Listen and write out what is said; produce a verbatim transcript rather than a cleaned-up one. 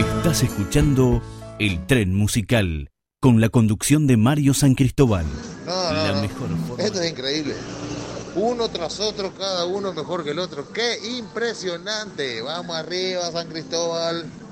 Estás escuchando El Tren Musical, con la conducción de Mario San Cristóbal. No, no, la no. mejor forma. Esto es increíble. Uno tras otro, cada uno mejor que el otro. ¡Qué impresionante! Vamos arriba, San Cristóbal.